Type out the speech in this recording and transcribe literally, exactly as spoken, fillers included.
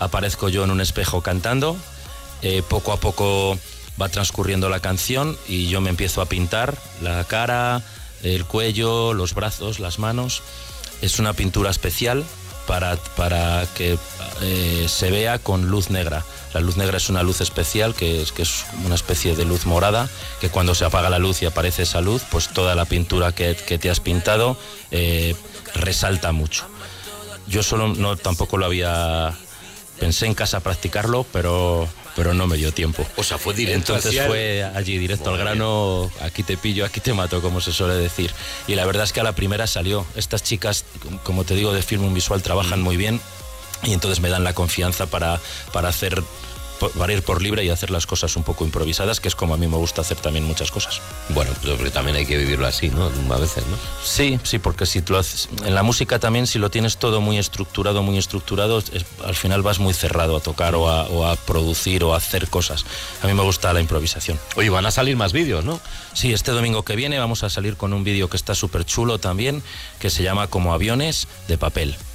aparezco yo en un espejo cantando, eh, poco a poco va transcurriendo la canción y yo me empiezo a pintar la cara, el cuello, los brazos, las manos. Es una pintura especial para, para que eh, se vea con luz negra. La luz negra es una luz especial que es, que es una especie de luz morada, que cuando se apaga la luz y aparece esa luz, pues toda la pintura que, que te has pintado eh, resalta mucho. Yo solo no tampoco lo había... Pensé en casa practicarlo, pero, pero no me dio tiempo. O sea, fue directo. Entonces hacia fue el... allí, directo al grano, aquí te pillo, aquí te mato, como se suele decir. Y la verdad es que a la primera salió. Estas chicas, como te digo, de Filmum Visual trabajan muy bien y entonces me dan la confianza para, para hacer... para ir por libre y hacer las cosas un poco improvisadas, que es como a mí me gusta hacer también muchas cosas. Bueno, pero también hay que vivirlo así, ¿no? A veces, ¿no? Sí, sí, porque si lo haces, en la música también, si lo tienes todo muy estructurado, muy estructurado, es, al final vas muy cerrado a tocar o a, o a producir o a hacer cosas. A mí me gusta la improvisación. Oye, van a salir más vídeos, ¿no? Sí, este domingo que viene vamos a salir con un vídeo que está súper chulo también, que se llama Como aviones de papel.